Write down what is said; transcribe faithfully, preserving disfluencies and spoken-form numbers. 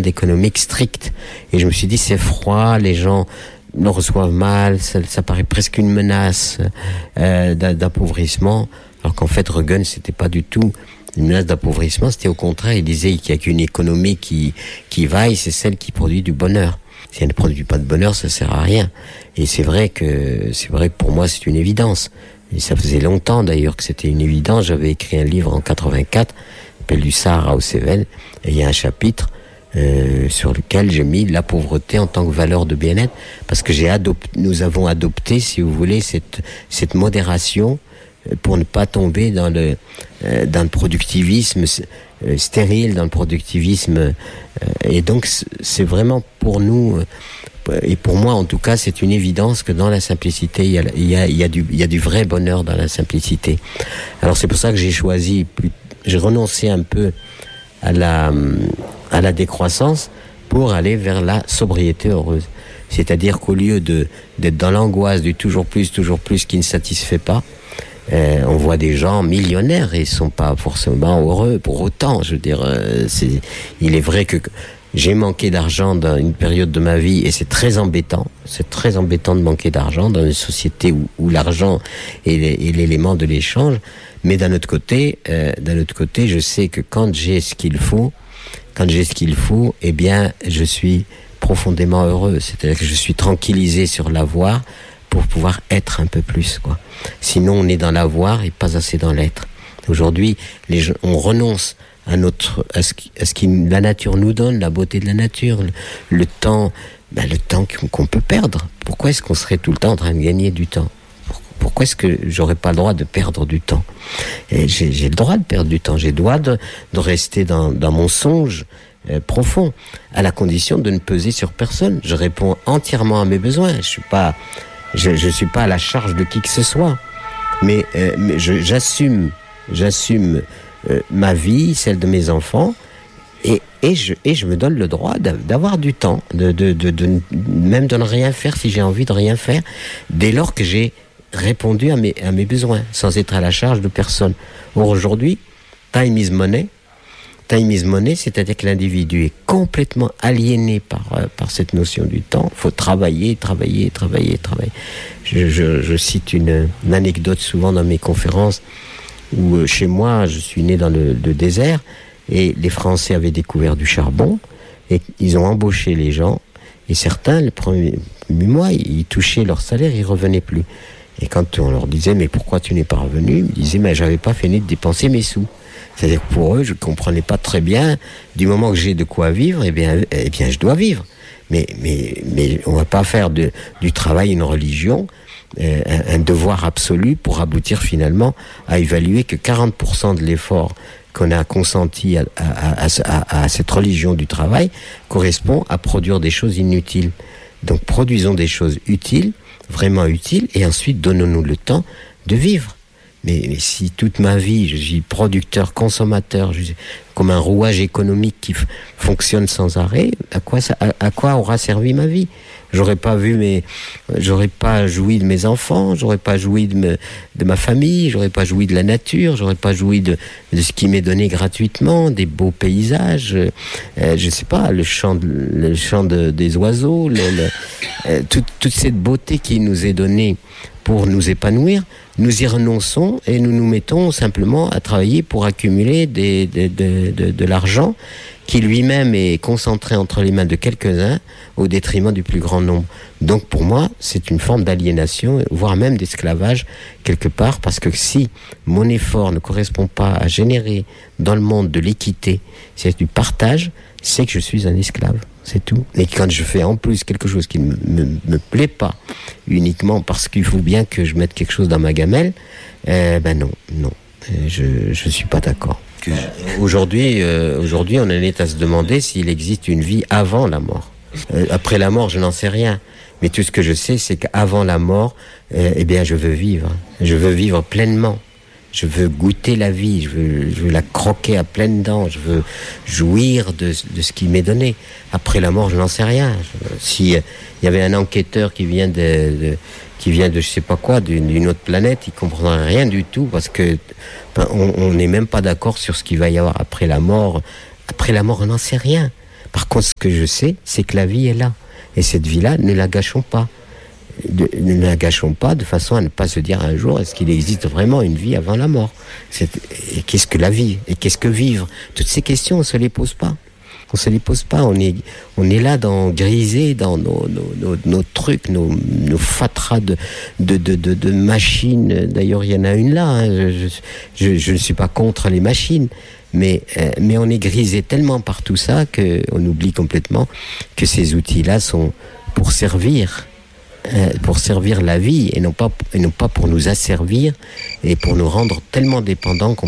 économique stricte. Et je me suis dit, c'est froid, les gens le reçoivent mal, ça, ça paraît presque une menace euh, d'appauvrissement, alors qu'en fait, Reagan, c'était pas du tout une menace d'appauvrissement, c'était au contraire, il disait qu'il n'y a qu'une économie qui, qui vaille, c'est celle qui produit du bonheur. Si elle ne produit pas de bonheur, ça sert à rien. Et c'est vrai que, c'est vrai que pour moi, c'est une évidence. Et ça faisait longtemps d'ailleurs que c'était une évidence. J'avais écrit un livre en quatre-vingt-quatre, s'appelle Du Sahara aux Cévennes, et il y a un chapitre euh, sur lequel j'ai mis la pauvreté en tant que valeur de bien-être, parce que j'ai adopté, nous avons adopté, si vous voulez, cette, cette modération pour ne pas tomber dans le, euh, dans le productivisme euh, stérile, dans le productivisme. Euh, et donc, c'est vraiment pour nous, euh, et pour moi en tout cas, c'est une évidence que dans la simplicité, il y a, il y a, il y a, du, il y a du vrai bonheur dans la simplicité. Alors c'est pour ça que j'ai choisi, j'ai renoncé un peu à la, à la décroissance pour aller vers la sobriété heureuse. C'est-à-dire qu'au lieu de, d'être dans l'angoisse du toujours plus, toujours plus qui ne satisfait pas, Euh, on voit des gens millionnaires et ils sont pas forcément heureux pour autant. Je veux dire, euh, c'est, il est vrai que j'ai manqué d'argent dans une période de ma vie et c'est très embêtant. C'est très embêtant de manquer d'argent dans une société où, où l'argent est, est l'élément de l'échange. Mais d'un autre côté, euh, d'un autre côté, je sais que quand j'ai ce qu'il faut, quand j'ai ce qu'il faut, eh bien, je suis profondément heureux. C'est-à-dire que je suis tranquillisé sur l'avoir pour pouvoir être un peu plus, quoi. Sinon, on est dans l'avoir et pas assez dans l'être. Aujourd'hui, les gens, on renonce à notre, à ce qui, à ce qui la nature nous donne, la beauté de la nature, le, le temps, ben le temps qu'on peut perdre. Pourquoi est-ce qu'on serait tout le temps en train de gagner du temps ? Pourquoi est-ce que j'aurais pas le droit de perdre du temps ? Et j'ai, j'ai le droit de perdre du temps. J'ai le droit de, de rester dans, dans mon songe euh, profond, à la condition de ne peser sur personne. Je réponds entièrement à mes besoins. Je suis pas Je, je suis pas à la charge de qui que ce soit, mais, euh, mais je, j'assume, j'assume euh, ma vie, celle de mes enfants, et, et je et je me donne le droit d'avoir du temps, de, de de de même de ne rien faire si j'ai envie de rien faire, dès lors que j'ai répondu à mes à mes besoins, sans être à la charge de personne. Or aujourd'hui, time is money. Time is money, c'est-à-dire que l'individu est complètement aliéné par euh, par cette notion du temps. Il faut travailler, travailler, travailler, travailler. Je, je, je cite une, une anecdote souvent dans mes conférences où euh, chez moi, je suis né dans le, le désert et les Français avaient découvert du charbon et ils ont embauché les gens et certains, le premier, premier mois, ils touchaient leur salaire, ils revenaient plus. Et quand on leur disait mais pourquoi tu n'es pas revenu, ils me disaient mais j'avais pas fini de dépenser mes sous. C'est-à-dire que pour eux, je comprenais pas très bien, du moment que j'ai de quoi vivre, eh bien, eh bien, je dois vivre. Mais, mais, mais on va pas faire de, du travail une religion, euh, un, un devoir absolu pour aboutir finalement à évaluer que quarante pour cent de l'effort qu'on a consenti à, à, à, à, à cette religion du travail correspond à produire des choses inutiles. Donc, produisons des choses utiles, vraiment utiles, et ensuite donnons-nous le temps de vivre. Mais, mais si toute ma vie, je suis producteur, consommateur, je suis comme un rouage économique qui f- fonctionne sans arrêt, à quoi ça, à, à quoi aura servi ma vie ? J'aurais pas vu mes, j'aurais pas joui de mes enfants, j'aurais pas joui de, me, de ma famille, j'aurais pas joui de la nature, j'aurais pas joui de, de ce qui m'est donné gratuitement, des beaux paysages, euh, je sais pas, le chant, de, le chant de, des oiseaux, le, le, euh, toute, toute cette beauté qui nous est donnée pour nous épanouir, nous y renonçons et nous nous mettons simplement à travailler pour accumuler des, des, de, de, de l'argent qui lui-même est concentré entre les mains de quelques-uns au détriment du plus grand nombre. Donc pour moi, c'est une forme d'aliénation, voire même d'esclavage quelque part, parce que si mon effort ne correspond pas à générer dans le monde de l'équité, c'est du partage, c'est que je suis un esclave. C'est tout. Et quand je fais en plus quelque chose qui ne me, me, me plaît pas, uniquement parce qu'il faut bien que je mette quelque chose dans ma gamelle, euh, ben non, non, je je suis pas d'accord. Que je... Aujourd'hui, euh, aujourd'hui, on en est à se demander s'il existe une vie avant la mort. Euh, après la mort, je n'en sais rien. Mais tout ce que je sais, c'est qu'avant la mort, euh, eh bien, je veux vivre. Je veux vivre pleinement. Je veux goûter la vie, je veux, je veux la croquer à pleines dents, je veux jouir de, de ce qui m'est donné. Après la mort, je n'en sais rien. Si il y avait un enquêteur qui vient de, de qui vient de je sais pas quoi, d'une, d'une autre planète, il comprendrait rien du tout parce que ben, on n'est même pas d'accord sur ce qu'il va y avoir après la mort. Après la mort, on n'en sait rien. Par contre, ce que je sais, c'est que la vie est là. Et cette vie-là, ne la gâchons pas. De, ne la gâchons pas de façon à ne pas se dire un jour, est-ce qu'il existe vraiment une vie avant la mort? C'est, et qu'est-ce que la vie? Et qu'est-ce que vivre? Toutes ces questions, on ne se les pose pas. On se les pose pas. On est, on est là dans grisé dans nos, nos, nos, nos trucs, nos, nos fatras de, de, de, de, de machines. D'ailleurs, il y en a une là. Hein. Je, je, je ne suis pas contre les machines, mais, euh, mais on est grisé tellement par tout ça que on oublie complètement que ces outils-là sont pour servir, euh, pour servir la vie et non pas, et non pas pour nous asservir et pour nous rendre tellement dépendants qu'on